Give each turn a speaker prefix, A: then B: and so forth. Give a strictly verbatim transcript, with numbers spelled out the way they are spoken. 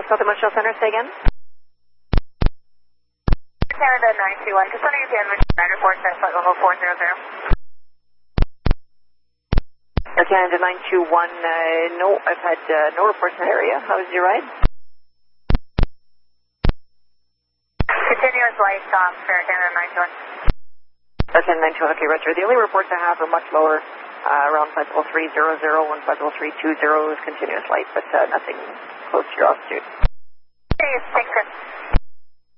A: South Montreal Center, say again.
B: Canada nine two one, just under your P M, nine report, flight level four zero zero.
A: Air Canada nine two one, uh, no, I've had uh, no reports in that area. How was your ride?
B: Continuous light off for Air Canada nine two one.
A: Air Canada nine two one, okay, Roger. The only reports I have are much lower, uh, around flight level three zero zero and flight level three two zero is continuous light, but uh, nothing close to your altitude.
B: Okay, thanks, Chris.